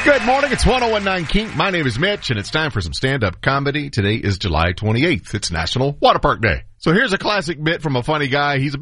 Good morning. It's 101.9 Kink. My name is Mitch, and it's time for some stand-up comedy. Today is July 28th. It's National Water Park Day. So here's a classic bit from a funny guy. He's a